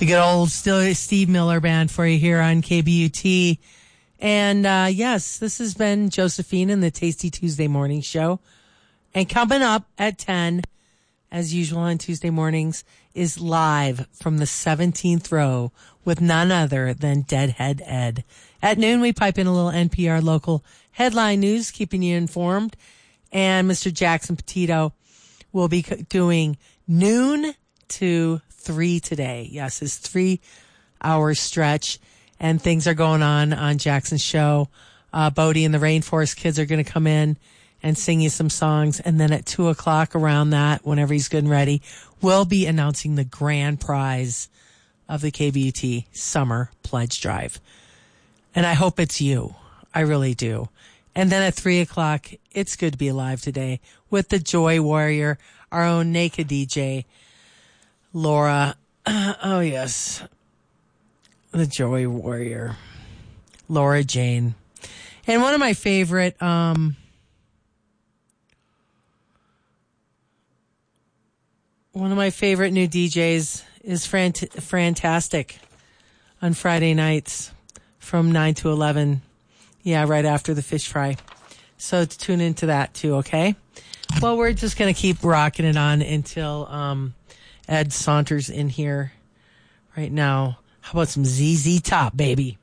The good old Steve Miller Band for you here on KBUT. And yes, this has been Josephine and the Tasty Tuesday Morning Show. And coming up at 10, as usual on Tuesday mornings, is live from the 17th row with none other than Deadhead Ed. At noon, we pipe in a little NPR local headline news, keeping you informed. And Mr. Jackson Petito will be doing noon to 3 today. Yes, his 3-hour stretch. And things are going on Jackson's show. Bodie and the Rainforest Kids are going to come in and sing you some songs. And then at 2 o'clock around that, whenever he's good and ready, we'll be announcing the grand prize of the KBUT Summer Pledge Drive. And I hope it's you. I really do. And then at 3 o'clock, it's good to be alive today with the Joy Warrior, our own naked DJ, Laura. Oh, yes. The Joy Warrior, Laura Jane. And one of my favorite, new DJs is Fantastic on Friday nights from 9 to 11. Yeah, right after the fish fry. So tune into that too, okay? Well, we're just going to keep rocking it on until Ed saunters in here right now. How about some ZZ Top, baby?